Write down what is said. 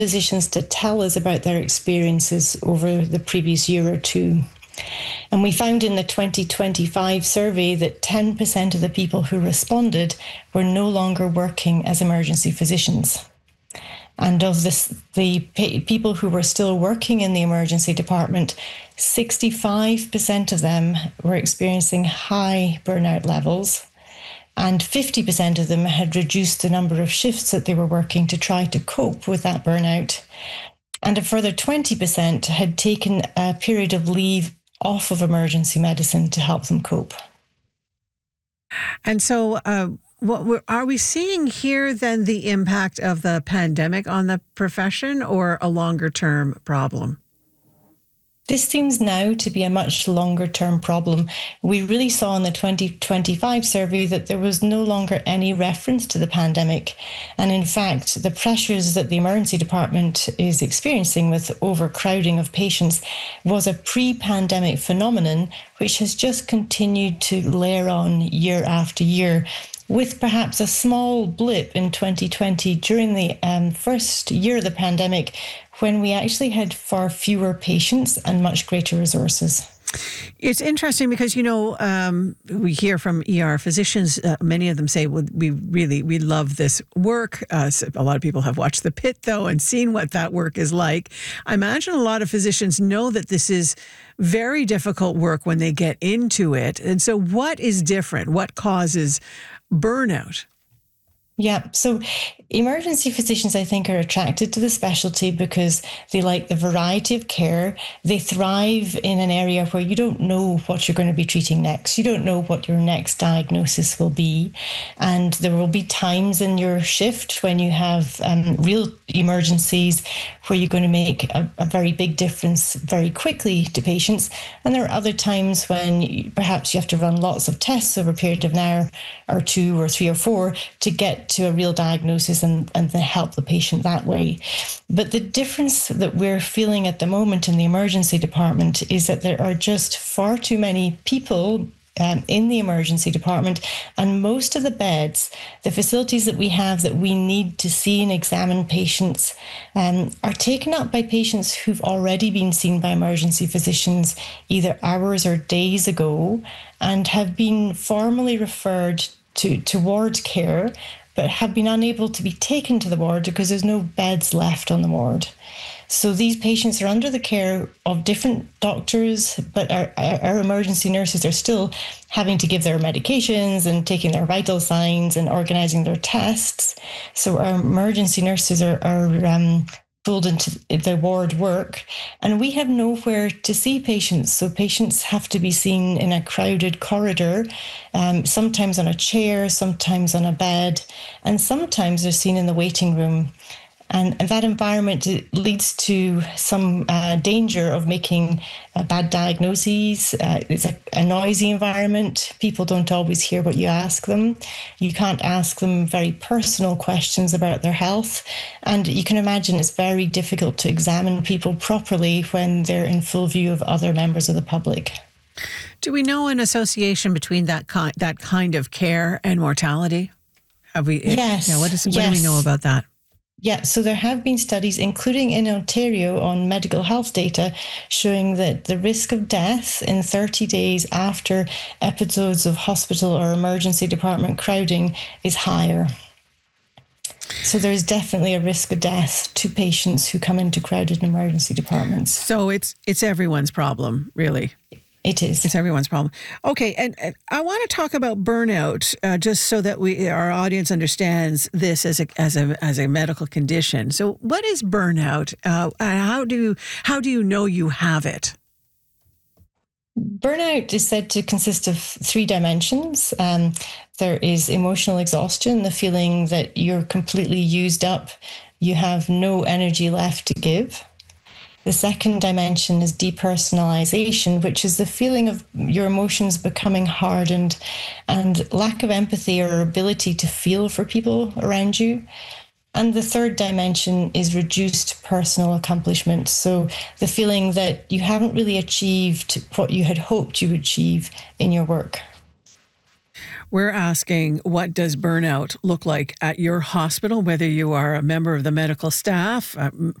physicians to tell us about their experiences over the previous year or two. And we found in the 2025 survey that 10% of the people who responded were no longer working as emergency physicians. And of the people who were still working in the emergency department, 65% of them were experiencing high burnout levels, and 50% of them had reduced the number of shifts that they were working to try to cope with that burnout. And a further 20% had taken a period of leave off of emergency medicine to help them cope. And so are we seeing here then the impact of the pandemic on the profession, or a longer term problem? This seems now to be a much longer term problem. We really saw in the 2025 survey that there was no longer any reference to the pandemic. And in fact, the pressures that the emergency department is experiencing with overcrowding of patients was a pre-pandemic phenomenon, which has just continued to layer on year after year, with perhaps a small blip in 2020 during the first year of the pandemic, when we actually had far fewer patients and much greater resources. It's interesting because, we hear from ER physicians, many of them say, well, we love this work. A lot of people have watched The Pit, though, and seen what that work is like. I imagine a lot of physicians know that this is very difficult work when they get into it. And so what is different? What causes burnout? Yeah, so emergency physicians, I think, are attracted to the specialty because they like the variety of care. They thrive in an area where you don't know what you're going to be treating next. You don't know what your next diagnosis will be. And there will be times in your shift when you have real emergencies where you're going to make a very big difference very quickly to patients. And there are other times when perhaps you have to run lots of tests over a period of an hour or two or three or four to get to a real diagnosis and then help the patient that way. But the difference that we're feeling at the moment in the emergency department is that there are just far too many people in the emergency department, and most of the beds, the facilities that we have that we need to see and examine patients, are taken up by patients who've already been seen by emergency physicians either hours or days ago and have been formally referred to ward care, but have been unable to be taken to the ward because there's no beds left on the ward. So these patients are under the care of different doctors, but our emergency nurses are still having to give their medications and taking their vital signs and organising their tests. So our emergency nurses are pulled into the ward work, and we have nowhere to see patients. So patients have to be seen in a crowded corridor, sometimes on a chair, sometimes on a bed, and sometimes they're seen in the waiting room. And that environment leads to some danger of making bad diagnoses. It's a noisy environment. People don't always hear what you ask them. You can't ask them very personal questions about their health. And you can imagine it's very difficult to examine people properly when they're in full view of other members of the public. Do we know an association between that kind of care and mortality? Yes. What do we know about that? Yeah, so there have been studies, including in Ontario, on medical health data showing that the risk of death in 30 days after episodes of hospital or emergency department crowding is higher. So there's definitely a risk of death to patients who come into crowded emergency departments. So it's everyone's problem, really. It is. It's everyone's problem. Okay, and I want to talk about burnout, just so that our audience understands this as a medical condition. So, what is burnout? How do you know you have it? Burnout is said to consist of three dimensions. There is emotional exhaustion, the feeling that you're completely used up, you have no energy left to give. The second dimension is depersonalization, which is the feeling of your emotions becoming hardened and lack of empathy or ability to feel for people around you. And the third dimension is reduced personal accomplishment. So the feeling that you haven't really achieved what you had hoped you would achieve in your work. We're asking, what does burnout look like at your hospital, whether you are a member of the medical staff,